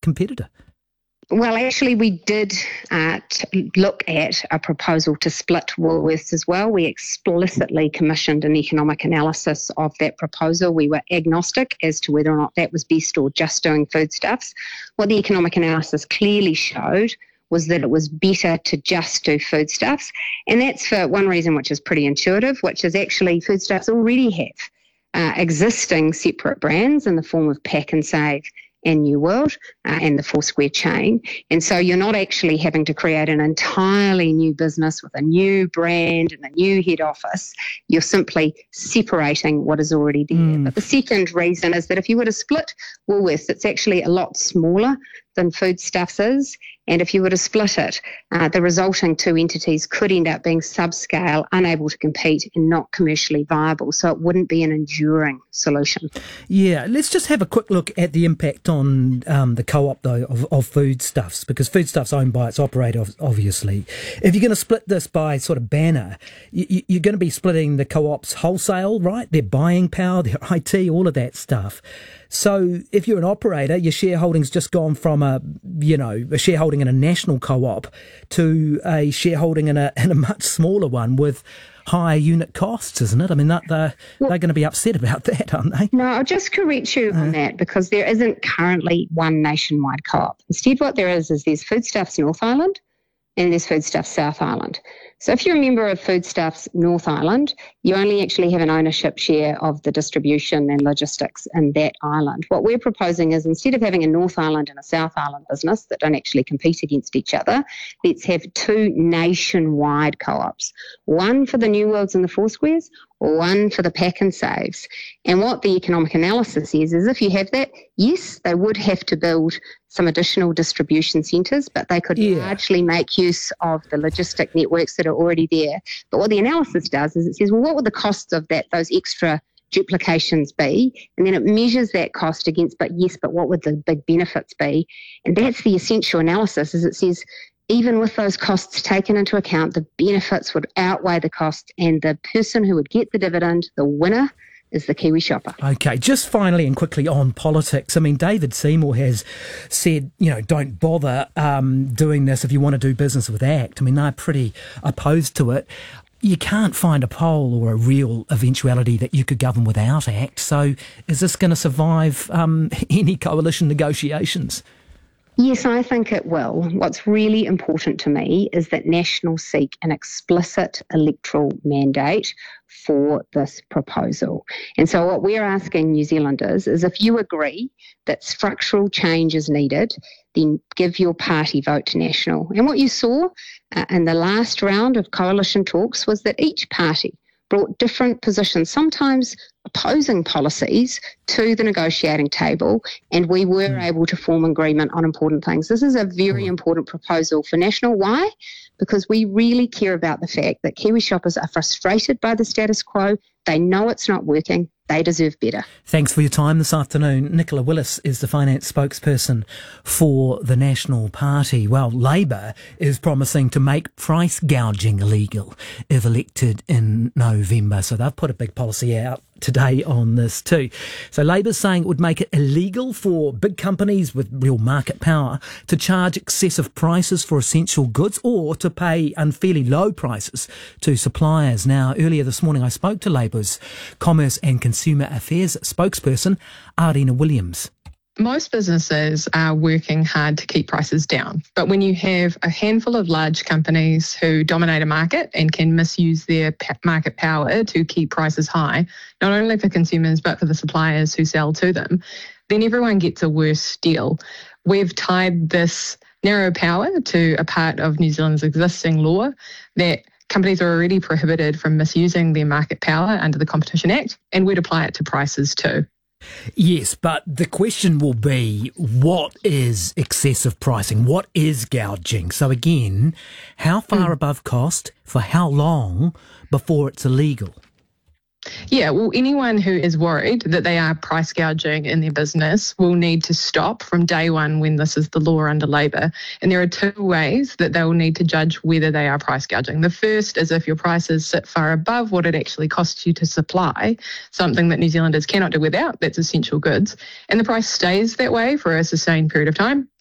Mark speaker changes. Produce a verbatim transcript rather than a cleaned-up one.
Speaker 1: competitor?
Speaker 2: Well, actually, we did uh, t- look at a proposal to split Woolworths as well. We explicitly commissioned an economic analysis of that proposal. We were agnostic as to whether or not that was best or just doing foodstuffs. What the economic analysis clearly showed was that it was better to just do foodstuffs. And that's for one reason, which is pretty intuitive, which is actually foodstuffs already have uh, existing separate brands in the form of Pack and Save and New World uh, and the Foursquare chain. And so you're not actually having to create an entirely new business with a new brand and a new head office. You're simply separating what is already there. Mm. But the second reason is that if you were to split Woolworths, it's actually a lot smaller than Foodstuffs is. And if you were to split it, uh, the resulting two entities could end up being subscale, unable to compete and not commercially viable. So it wouldn't be an enduring solution.
Speaker 1: Yeah, let's just have a quick look at the impact on um, the co-op, though, of, of Foodstuffs, because Foodstuffs owned by its operator, obviously. If you're going to split this by sort of banner, you, you're going to be splitting the co-op's wholesale, right? Their buying power, their I T, all of that stuff. So if you're an operator, your shareholding's just gone from a, you know, a shareholding in a national co-op to a shareholding in a in a much smaller one with higher unit costs, isn't it? I mean, that they're, well, they're going to be upset about that, aren't they?
Speaker 2: No, I'll just correct you uh, on that, because there isn't currently one nationwide co-op. Instead, what there is is there's Foodstuffs North Island and there's Foodstuffs South Island. So if you're a member of Foodstuffs North Island, you only actually have an ownership share of the distribution and logistics in that island. What we're proposing is, instead of having a North Island and a South Island business that don't actually compete against each other, let's have two nationwide co-ops, one for the New Worlds and the Foursquares, one for the Pack and Saves. And what the economic analysis is, is if you have that, yes, they would have to build some additional distribution centres, but they could yeah. largely make use of the logistic networks that are already there. But what the analysis does is it says, well, what would the costs of that, those extra duplications be? And then it measures that cost against, but yes, but what would the big benefits be? And that's the essential analysis, is it says, even with those costs taken into account, the benefits would outweigh the cost, and the person who would get the dividend, the winner, is the Kiwi shopper.
Speaker 1: Okay, just finally and quickly on politics. I mean, David Seymour has said, you know, don't bother um, doing this if you want to do business with ACT. I mean, they're pretty opposed to it. You can't find a poll or a real eventuality that you could govern without ACT. So is this going to survive um, any coalition negotiations?
Speaker 2: Yes, I think it will. What's really important to me is that National seek an explicit electoral mandate for this proposal. And so what we're asking New Zealanders is, if you agree that structural change is needed, then give your party vote to National. And what you saw uh, in the last round of coalition talks was that each party brought different positions, sometimes opposing policies, to the negotiating table, and we were mm. able to form agreement on important things. This is a very mm. important proposal for National. Why? Because we really care about the fact that Kiwi shoppers are frustrated by the status quo. They know it's not working. They deserve better.
Speaker 1: Thanks for your time this afternoon. Nicola Willis is the finance spokesperson for the National Party. Well, Labour is promising to make price gouging illegal if elected in November. So they've put a big policy out today on this too. So Labour's saying it would make it illegal for big companies with real market power to charge excessive prices for essential goods, or to pay unfairly low prices to suppliers. Now, earlier this morning I spoke to Labour's Commerce and Consumer Affairs spokesperson, Arina Williams.
Speaker 3: Most businesses are working hard to keep prices down, but when you have a handful of large companies who dominate a market and can misuse their market power to keep prices high, not only for consumers but for the suppliers who sell to them, then everyone gets a worse deal. We've tied this narrow power to a part of New Zealand's existing law that companies are already prohibited from misusing their market power under the Competition Act, and we'd apply it to prices too.
Speaker 1: Yes, but the question will be, what is excessive pricing? What is gouging? So again, how far mm. above cost, for how long before it's illegal?
Speaker 3: Yeah, well, anyone who is worried that they are price gouging in their business will need to stop from day one when this is the law under Labour. And there are two ways that they will need to judge whether they are price gouging. The first is if your prices sit far above what it actually costs you to supply, something that New Zealanders cannot do without, that's essential goods, and the price stays that way for a sustained period of time.